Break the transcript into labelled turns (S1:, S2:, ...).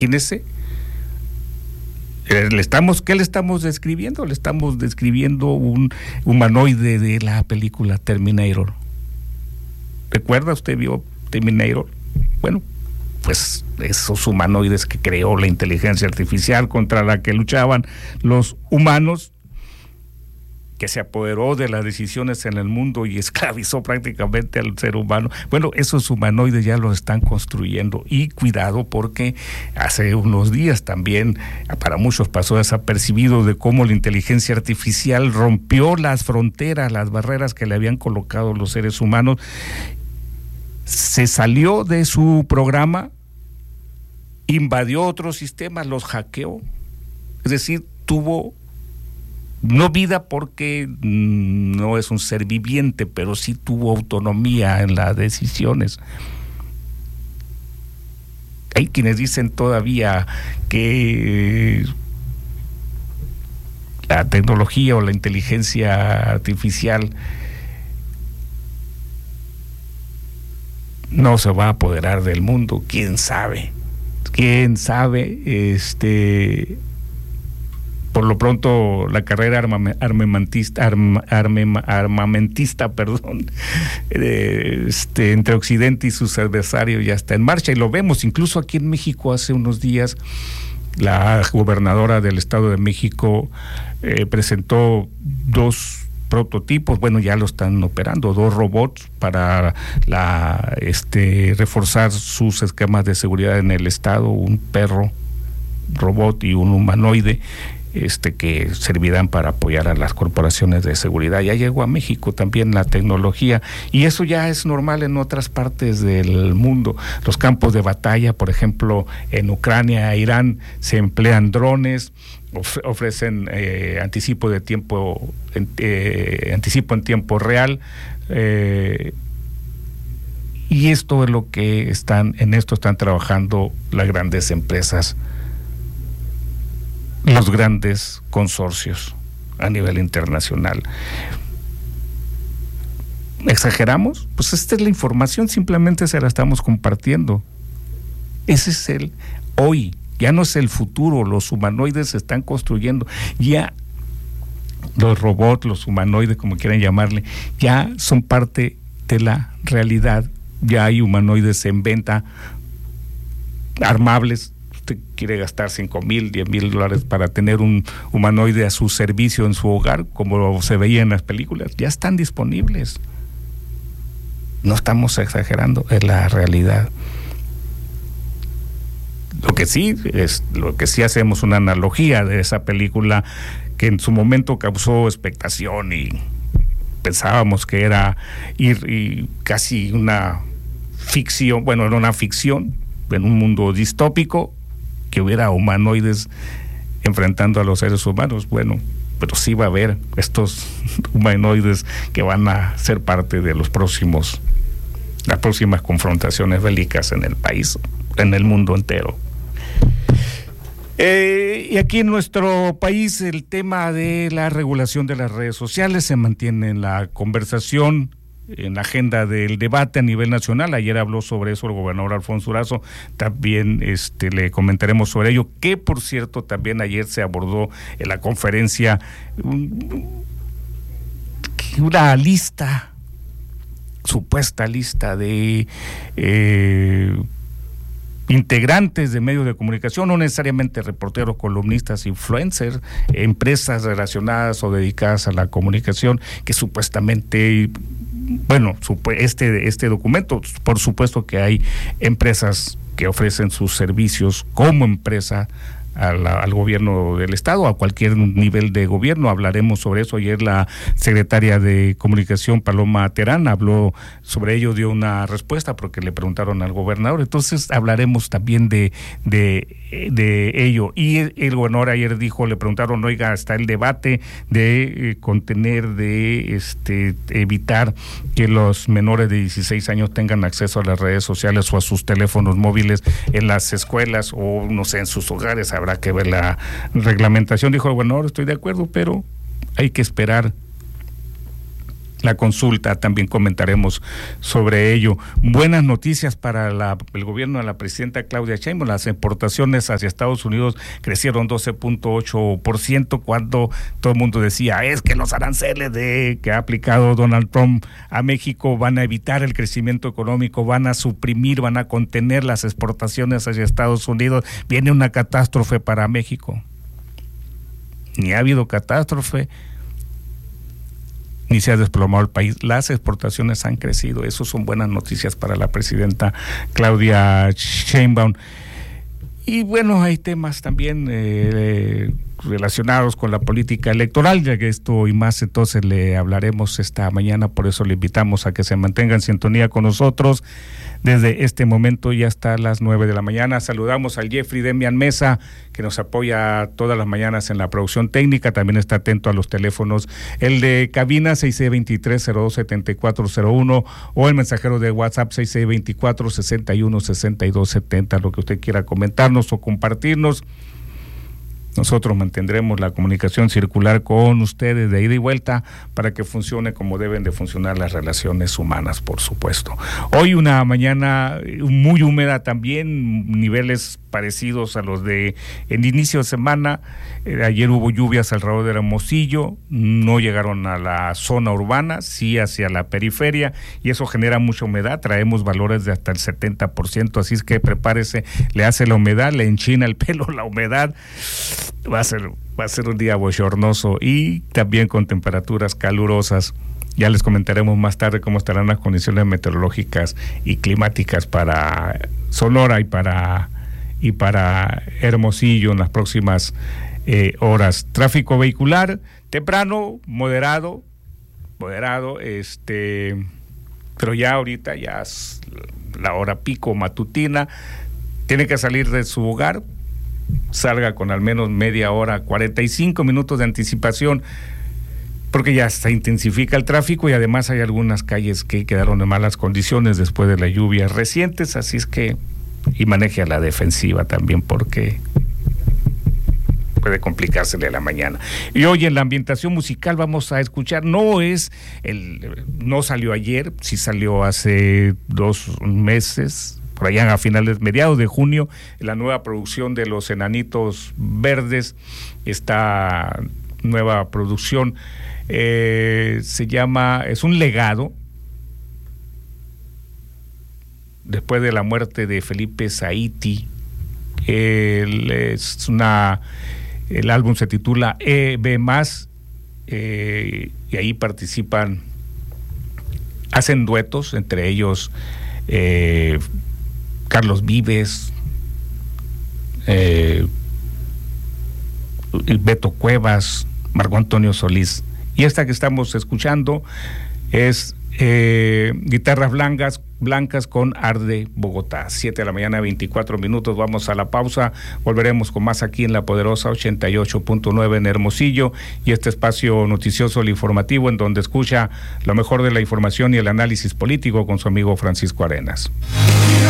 S1: Imagínese, ¿qué le estamos describiendo? Le estamos describiendo un humanoide de la película Terminator. ¿Recuerda? ¿Usted vio Terminator? Bueno, pues esos humanoides que creó la inteligencia artificial contra la que luchaban los humanos, que se apoderó de las decisiones en el mundo y esclavizó prácticamente al ser humano. Bueno, esos humanoides ya los están construyendo, y cuidado, porque hace unos días también para muchos pasó desapercibido de cómo la inteligencia artificial rompió las fronteras, las barreras que le habían colocado los seres humanos. Se salió de su programa, invadió otros sistemas, los hackeó, es decir, tuvo no vida porque no es un ser viviente, pero sí tuvo autonomía en las decisiones. Hay quienes dicen todavía que la tecnología o la inteligencia artificial no se va a apoderar del mundo. ¿Quién sabe? Por lo pronto la carrera armamentista, entre Occidente y sus adversarios ya está en marcha, y lo vemos incluso aquí en México. Hace unos días la gobernadora del Estado de México presentó 2 prototipos, bueno, ya lo están operando, 2 robots para reforzar sus esquemas de seguridad en el estado, un perro robot y un humanoide que servirán para apoyar a las corporaciones de seguridad. Ya llegó a México también la tecnología, y eso ya es normal en otras partes del mundo. Los campos de batalla, por ejemplo, en Ucrania, Irán, se emplean drones, ofrecen anticipo en tiempo real, y esto es lo que están trabajando las grandes empresas, los grandes consorcios a nivel internacional. ¿Exageramos? Pues esta es la información, simplemente se la estamos compartiendo. Ese es el hoy, ya no es el futuro. Los humanoides se están construyendo, ya los robots, los humanoides, como quieran llamarle, ya son parte de la realidad. Ya hay humanoides en venta, armables. Usted quiere gastar $5,000, $10,000 para tener un humanoide a su servicio en su hogar, como se veía en las películas. Ya están disponibles. No estamos exagerando, es la realidad. Lo que sí hacemos una analogía de esa película que en su momento causó expectación y pensábamos que era casi una ficción, bueno, era una ficción en un mundo distópico, que hubiera humanoides enfrentando a los seres humanos. Bueno, pero sí va a haber estos humanoides que van a ser parte de las próximas confrontaciones bélicas en el país, en el mundo entero. Y aquí en nuestro país el tema de la regulación de las redes sociales se mantiene en la conversación, en la agenda del debate a nivel nacional. Ayer habló sobre eso el gobernador Alfonso Durazo, también le comentaremos sobre ello, que por cierto también ayer se abordó en la conferencia una supuesta lista de integrantes de medios de comunicación, no necesariamente reporteros, columnistas, influencers, empresas relacionadas o dedicadas a la comunicación, que supuestamente, bueno, este documento, por supuesto que hay empresas que ofrecen sus servicios como empresa al gobierno del estado, a cualquier nivel de gobierno. Hablaremos sobre eso. Ayer la secretaria de Comunicación, Paloma Terán, habló sobre ello, dio una respuesta porque le preguntaron al gobernador. Entonces hablaremos también de ello. Y el gobernador ayer dijo, le preguntaron, oiga, está el debate de contener, de evitar que los menores de 16 años tengan acceso a las redes sociales o a sus teléfonos móviles en las escuelas o, no sé, en sus hogares. Habrá que ver la reglamentación. Dijo el gobernador, estoy de acuerdo, pero hay que esperar la consulta, también comentaremos sobre ello. Buenas noticias para el gobierno de la presidenta Claudia Sheinbaum. Las exportaciones hacia Estados Unidos crecieron 12.8% cuando todo el mundo decía, es que los aranceles que ha aplicado Donald Trump a México van a evitar el crecimiento económico, van a suprimir, van a contener las exportaciones hacia Estados Unidos. Viene una catástrofe para México. Ni ha habido catástrofe, ni se ha desplomado el país. Las exportaciones han crecido. Eso son buenas noticias para la presidenta Claudia Sheinbaum. Y bueno, hay temas también relacionados con la política electoral, ya que esto y más entonces le hablaremos esta mañana, por eso le invitamos a que se mantenga en sintonía con nosotros desde este momento y hasta las 9 de la mañana. Saludamos al Jeffrey Demian Mesa, que nos apoya todas las mañanas en la producción técnica, también está atento a los teléfonos, el de cabina 6623-027401 o el mensajero de WhatsApp 6624-616270, lo que usted quiera comentarnos o compartirnos. Nosotros mantendremos la comunicación circular con ustedes de ida y vuelta para que funcione como deben de funcionar las relaciones humanas, por supuesto. Hoy una mañana muy húmeda también, niveles parecidos a los de el inicio de semana. Ayer hubo lluvias alrededor de Hermosillo, no llegaron a la zona urbana, sí hacia la periferia, y eso genera mucha humedad. Traemos valores de hasta el 70%, así es que prepárese, le hace la humedad, le enchina el pelo la humedad. Va a ser un día bochornoso y también con temperaturas calurosas. Ya les comentaremos más tarde cómo estarán las condiciones meteorológicas y climáticas para Sonora y para Hermosillo en las próximas horas. Tráfico vehicular temprano, moderado, pero ya ahorita ya es la hora pico matutina. Tiene que salir de su hogar, salga con al menos media hora, 45 minutos de anticipación, porque ya se intensifica el tráfico y además hay algunas calles que quedaron en malas condiciones después de las lluvias recientes, así es que, y maneje a la defensiva también, porque puede complicársele a la mañana. Y hoy en la ambientación musical vamos a escuchar, no salió ayer, sí salió hace 2 meses, por allá a mediados de junio, la nueva producción de Los Enanitos Verdes. Esta nueva producción es un legado después de la muerte de Felipe Saiti. El álbum se titula EB+, y ahí hacen duetos, entre ellos Carlos Vives, Beto Cuevas, Marco Antonio Solís. Y esta que estamos escuchando es Guitarras Blancas con Arde Bogotá. 7 de la mañana, 24 minutos. Vamos a la pausa. Volveremos con más aquí en La Poderosa 88.9 en Hermosillo, y este espacio noticioso, el informativo, en donde escucha lo mejor de la información y el análisis político con su amigo Francisco Arenas.